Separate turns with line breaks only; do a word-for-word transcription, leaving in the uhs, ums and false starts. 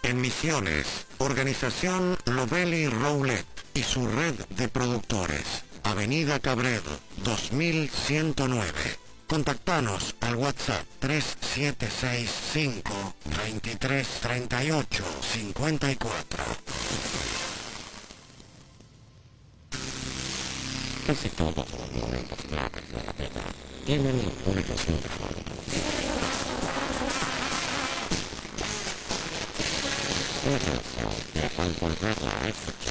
en Misiones, Organización Lovelli Rowlett y su red de productores. Avenida Cabredo, dos mil ciento nueve. Contactanos al WhatsApp tres siete seis cinco, veintitrés treinta y ocho, cincuenta y cuatro. Casi todos los momentos claves de la vida tienen una canción de fondo. Una canción que al encontrarla es